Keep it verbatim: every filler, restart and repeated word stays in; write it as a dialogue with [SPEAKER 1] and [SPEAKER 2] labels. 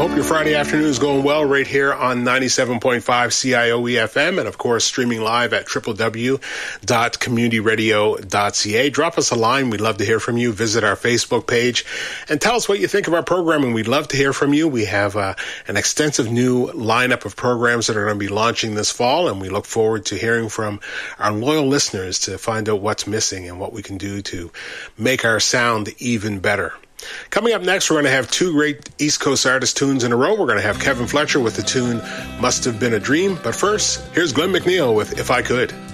[SPEAKER 1] Hope your Friday afternoon is going well right here on ninety-seven point five C I O E F M and, of course, streaming live at w w w dot community radio dot c a. Drop us a line. We'd love to hear from you. Visit our Facebook page and tell us what you think of our programming. We'd love to hear from you. We have uh, an extensive new lineup of programs that are going to be launching this fall, and we look forward to hearing from our loyal listeners to find out what's missing and what we can do to make our sound even better. Coming up next, we're going to have two great East Coast artist tunes in a row. We're going to have Kevin Fletcher with the tune Must Have Been a Dream. But first, here's Glenn McNeil with If I Could.